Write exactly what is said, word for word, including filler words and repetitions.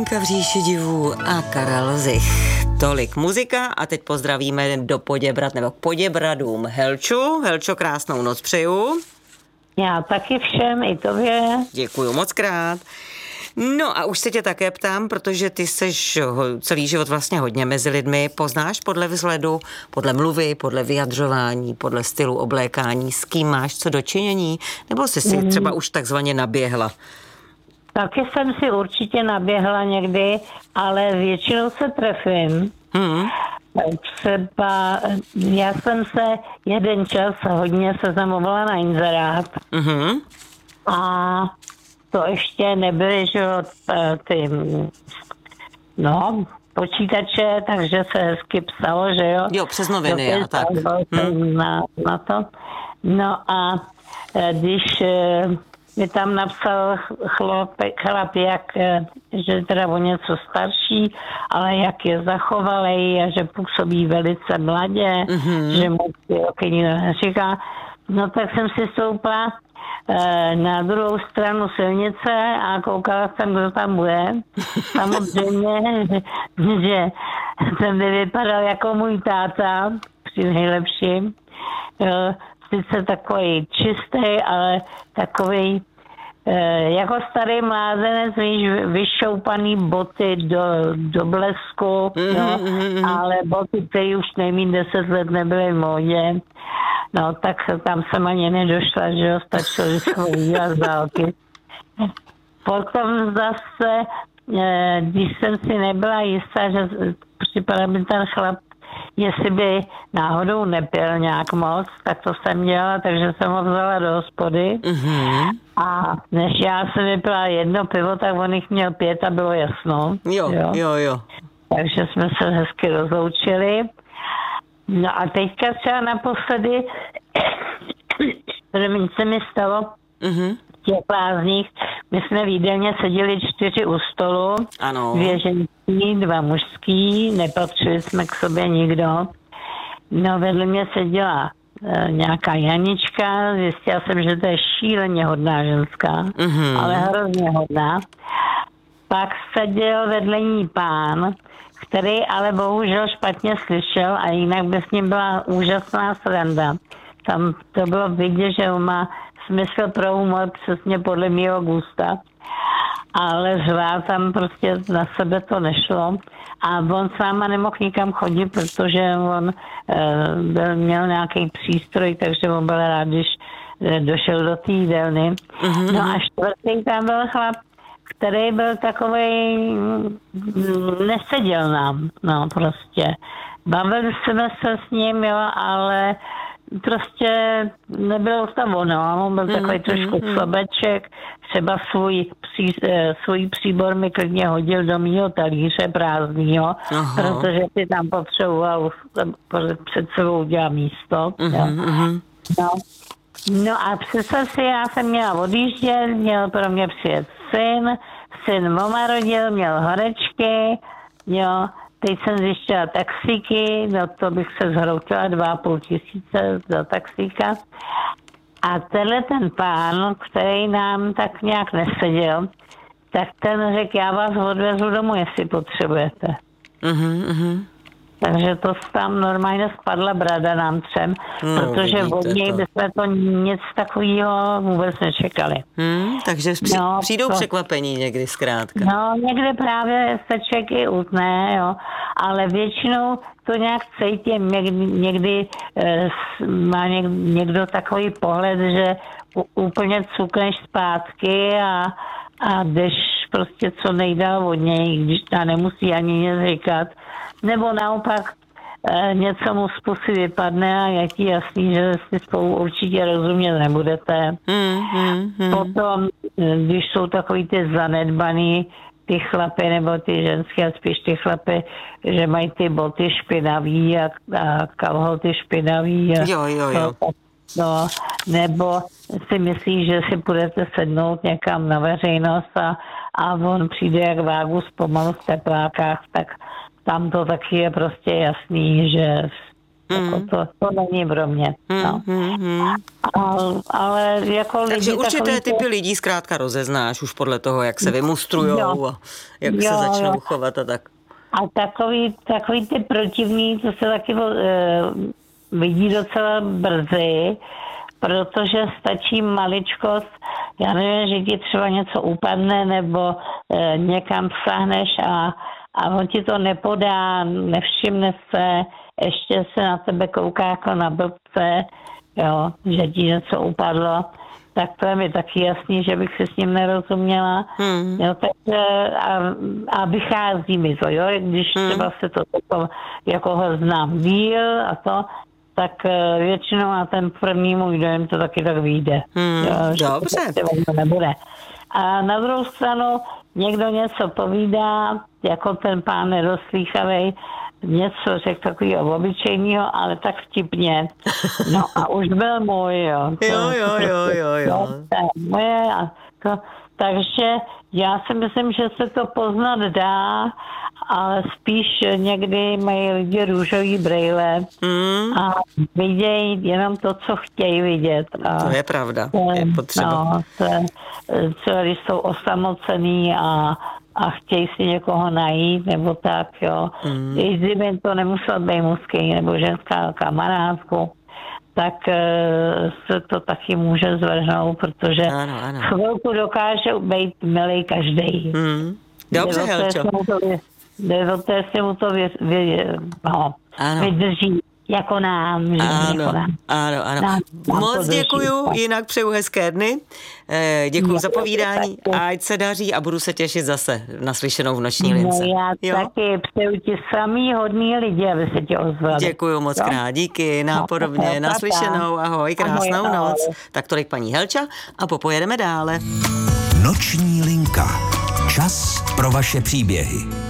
Alenka v říši divů a Karel Zich. Tolik muzika a teď pozdravíme do Poděbrad nebo k Poděbradům Helču. Helčo, krásnou noc přeju. Já taky všem, i tobě. Děkuju moc krát. No a už se tě také ptám, protože ty seš celý život vlastně hodně mezi lidmi. Poznáš podle vzhledu, podle mluvy, podle vyjadřování, podle stylu oblékání, s kým máš co dočinění? Nebo jsi si Mm. třeba už takzvaně naběhla? Taky jsem si určitě naběhla někdy, ale většinou se trefím. Hmm. Třeba já jsem se jeden čas hodně seznamovala na inzerát. Mhm. A to ještě nebyly, že jo, ty, no, počítače, takže se hezky psalo, že jo. Jo, přes noviny a tak. Hmm. Na, na to. No a když mi tam napsal chlap, chlap jak, že teda o něco starší, ale jak je zachovalej a že působí velice mladě, mm-hmm. že mu ty neříká. No tak jsem si stoupla na druhou stranu silnice a koukala jsem, kdo tam bude. Samozřejmě, že jsem vypadal jako můj táta, při nejlepším. Sice takový čistý, ale takový jako starý mládenec, víš, vyšoupaný boty do, do blesku, mm-hmm, no, mm-hmm. ale boty, které už nejmín deset let nebyly v módě. No, tak tam jsem ani nedošla, že jo, stačilo, že jsem viděla z dálky. Potom zase, když jsem si nebyla jistá, že připadá mi ten chlap, jestli by náhodou nepil nějak moc, tak to jsem dělala, takže jsem ho vzala do hospody. Mm-hmm. A než já jsem vypila jedno pivo, tak on jich měl pět a bylo jasno. Jo, jo, jo. jo. Takže jsme se hezky rozloučili. No a teďka třeba naposledy, první se mi stalo, mm-hmm. v těch lázních, my jsme v jídelně seděli čtyři u stolu, ano. Dvě ženský, dva mužský, nepatřili jsme k sobě nikdo. No vedle mě seděla e, nějaká Janička, zjistila jsem, že to je šíleně hodná ženská, mm-hmm. ale hrozně hodná. Pak seděl vedle ní pán, který ale bohužel špatně slyšel a jinak by s ním byla úžasná sranda. Tam to bylo vidět, že on má smysl pro humor přesně podle mýho gusta, ale zvát tam prostě na sebe to nešlo a on s náma nemohl nikam chodit, protože on e, byl, měl nějaký přístroj, takže on byl rád, když e, došel do té jídelny. Mm-hmm. No a čtvrtý tam byl chlap, který byl takovej, neseděl nám, no prostě. Bavili jsme se s ním, jo, ale prostě nebylo to ono. On byl mm, takový mm, trošku mm. slabeček, třeba svůj, pří, svůj příbor mi klidně hodil do mýho talíře prázdnýho, aha. protože si tam potřeboval před sebou udělat místo. Mm, jo. Mm. No. no a představ si, já jsem měla odjíždět, měl pro mě přijet syn, syn mama rodil, měl horečky, jo, teď jsem zjišťala taxíky, no to bych se zhroutila dva a půl tisíce za taxíka. A tenhle ten pán, který nám tak nějak neseděl, tak ten řekl, já vás odvezu domů, jestli potřebujete. Mhm, mhm. Takže to tam normálně spadla brada nám třem, no, protože od něj bychom to nic takového vůbec nečekali. Hmm, takže při, no, přijdou to, překvapení někdy zkrátka. No, někdy právě se člověk i utne, jo, ale většinou to nějak cítím. Někdy, někdy eh, má něk, někdo takový pohled, že u, úplně cukneš zpátky a, a jdeš prostě co nejdál od něj, když ta nemusí ani nic říkat. Nebo naopak e, něco mu z pusy vypadne a je ti jasný, že si spolu určitě rozumět nebudete. Mm, mm, mm. Potom, když jsou takový ty zanedbaný, ty chlapy nebo ty ženské, a spíš ty chlapy, že mají ty boty špinavý a, a kalhoty špinavý. A, jo, jo, jo. No, no, nebo si myslí, že si budete sednout někam na veřejnost a, a on přijde jak vágus pomalu v teplákách, tak tam to taky je prostě jasný, že Mm. Jako to, to není pro mě. Mm, no. mm, A, ale jako takže lidi určité takový, typy lidí zkrátka rozeznáš už podle toho, jak se vymustrujou a jak jo, se začnou jo. chovat a tak. A takový, takový ty protivní, to se taky uh, vidí docela brzy, protože stačí maličkost, já nevím, že ti třeba něco upadne nebo e, někam sáhneš a, a on ti to nepodá, nevšimne se, ještě se na tebe kouká jako na blbce, jo, že ti něco upadlo, tak to je mi taky jasný, že bych se s ním nerozuměla. Hmm. Jo, takže a, a vychází mi to, jo, když hmm. třeba se to jako, jako ho znám díl a to, tak většinou na ten první můj dojem to taky tak vyjde. Hmm, jo, dobře. To nebude. A na druhou stranu někdo něco povídá, jako ten pán nedoslýchavej, něco řekl takového obyčejného, ale tak vtipně. No a už byl můj, jo. To, jo, jo, jo, jo, jo. To je moje a to, takže já si myslím, že se to poznat dá, ale spíš někdy mají lidi růžový brejle mm. a vidějí jenom to, co chtějí vidět. A to je pravda, to je potřeba. No, to je, co když jsou osamocený a, a chtějí si někoho najít, nebo tak, jo. Mm. I kdyby to nemusel být mužský nebo ženská kamarádku, tak se to taky může zvrhnout, protože ano, ano. chvilku dokáže být milý každej. Mm. Dobře, Helčo. Devoté si mu to vě, vě, no, vydrží jako nám. Že ano, jako nám. ano, ano. Nám, nám moc děkuju, drží. Jinak přeju hezké dny. Děkuju za povídání, ať se daří a budu se těšit zase naslyšenou v Noční lince. No já jo? taky přeju ti samý hodný lidi, aby se tě ozvali. Děkuju moc krát, díky, nápodobně, no, naslyšenou, ahoj, krásnou ahoj, noc. Ahoj. Tak tolik paní Helča a popojedeme dále. Noční linka. Čas pro vaše příběhy.